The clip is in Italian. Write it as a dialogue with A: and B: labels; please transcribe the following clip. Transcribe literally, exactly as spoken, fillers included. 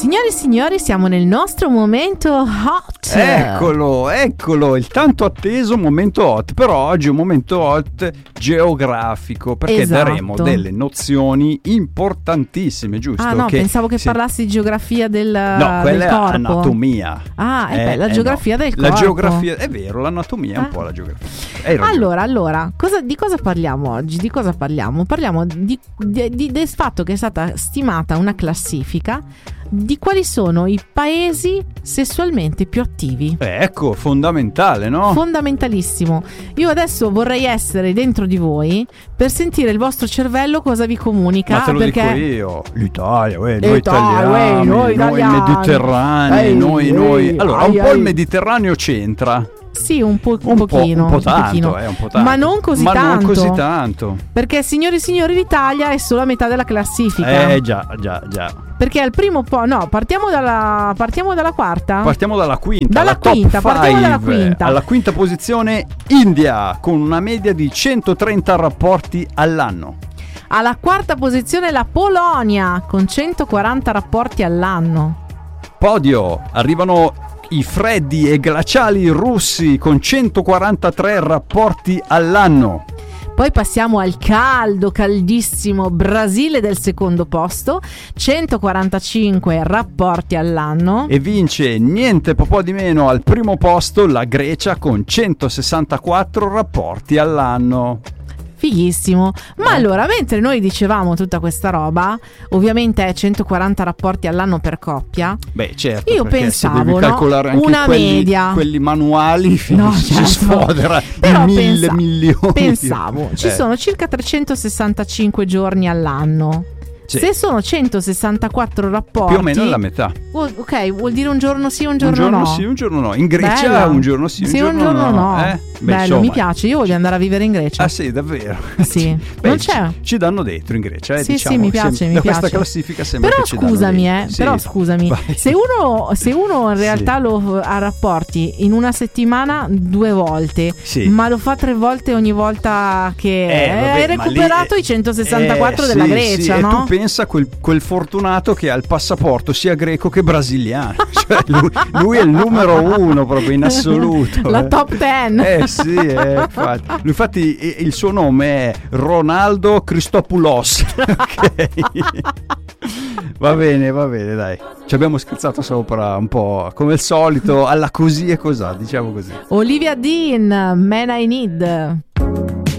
A: Signori e signori, siamo nel nostro momento hot.
B: Eccolo, eccolo, il tanto atteso momento hot. Però oggi è un momento hot geografico, perché
A: Esatto.
B: daremo delle nozioni importantissime, giusto?
A: Ah no,
B: che
A: pensavo che
B: se...
A: parlassi di geografia del,
B: no, quella
A: del
B: è
A: corpo.
B: anatomia.
A: Ah, è
B: eh,
A: beh, la
B: eh,
A: geografia
B: no.
A: del
B: La
A: corpo.
B: geografia, è vero, l'anatomia è un
A: Ah.
B: po' la geografia. Hai ragione.
A: Allora, allora, cosa, di cosa parliamo oggi? Di cosa parliamo? Parliamo di, di, di- del fatto che è stata stimata una classifica di quali sono i paesi sessualmente più attivi.
B: Eh, ecco, fondamentale, no?
A: Fondamentalissimo. Io adesso vorrei essere dentro di voi per sentire il vostro cervello cosa vi comunica.
B: Ma te lo
A: perché
B: dico io, l'Italia, uè, noi
A: L'Italia,
B: italiani,
A: uè, noi
B: noi
A: italiani.
B: mediterranei,
A: Ehi,
B: noi,
A: ehi,
B: noi. Allora,
A: ai,
B: un po'
A: ai.
B: il Mediterraneo c'entra.
A: Sì, un po', un
B: Un po',
A: pochino,
B: un po' tanto,
A: pochino.
B: eh, un po' tanto.
A: Ma non così
B: Ma
A: tanto.
B: non così tanto.
A: Perché, signori e signori, l'Italia è solo a metà della classifica.
B: Eh già, già, già.
A: Perché al primo po', no, partiamo dalla partiamo dalla quarta.
B: Partiamo dalla quinta,
A: Dalla
B: la top
A: quinta, partiamo dalla
B: five.
A: quinta.
B: Alla quinta posizione India, con una media di centotrenta rapporti all'anno.
A: Alla quarta posizione la Polonia con centoquaranta rapporti all'anno.
B: Podio, arrivano i freddi e glaciali russi con centoquarantatré rapporti all'anno.
A: Poi passiamo al caldo, caldissimo Brasile del secondo posto, centoquarantacinque rapporti all'anno.
B: E vince niente po' di meno al primo posto la Grecia con centosessantaquattro rapporti all'anno.
A: Fighissimo. Ma
B: Eh.
A: allora, mentre noi dicevamo tutta questa roba, ovviamente è centoquaranta rapporti all'anno per coppia.
B: Beh, certo,
A: Io
B: perché
A: pensavo,
B: se devi
A: no?
B: calcolare anche
A: Una
B: quelli,
A: media.
B: quelli manuali,
A: No,
B: si
A: certo.
B: sfodera
A: Però
B: di mille
A: pensa-
B: milioni.
A: Pensavo, ci
B: Eh,
A: sono circa trecentosessantacinque giorni all'anno.
B: sì.
A: Se sono centosessantaquattro rapporti,
B: Più o meno la metà.
A: vuol- ok, vuol dire un giorno sì, un
B: Un
A: giorno,
B: giorno
A: no.
B: sì, un giorno no. In Grecia
A: Bella.
B: un giorno sì, un
A: Sì,
B: giorno,
A: un giorno no.
B: Eh? Beh,
A: Bello,
B: insomma.
A: mi piace. Io voglio andare a vivere in Grecia.
B: Ah sì, davvero?
A: Sì.
B: Beh,
A: Non
B: ci-
A: c'è.
B: Ci danno dentro in Grecia, eh,
A: Sì,
B: diciamo.
A: sì, mi piace,
B: Sem-
A: mi
B: da
A: piace.
B: questa classifica sembra
A: Però
B: che ci danno
A: scusami, eh,
B: dentro. Sì.
A: però scusami,
B: Vai.
A: se uno, se uno in
B: Sì.
A: realtà lo ha rapporti in una settimana due volte,
B: Sì.
A: ma lo fa tre volte ogni volta che
B: Eh, vabbè,
A: hai
B: ma
A: recuperato
B: lì-
A: i centosessantaquattro
B: eh,
A: della
B: sì,
A: Grecia,
B: sì.
A: no?
B: E tu pensa a quel, quel fortunato che ha il passaporto sia greco che brasiliano. Cioè, lui, lui è il numero uno proprio in assoluto.
A: La
B: eh.
A: top ten.
B: Eh sì, eh, infatti. Lui, infatti eh, il suo nome è Ronaldo Christopoulos. Ok. Va bene, va bene, dai. Ci abbiamo scherzato sopra un po', come al solito, alla così e cosà, diciamo così.
A: Olivia Dean, Man I Need.